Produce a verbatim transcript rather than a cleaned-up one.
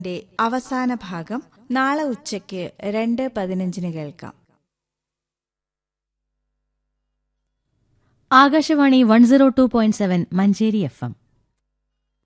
ന്റെ അവസാന ഭാഗം നാളെ ഉച്ചയ്ക്ക് രണ്ട് പതിനഞ്ചിന് കേൾക്കാം. Akashvani one zero two point seven Manjeri F M.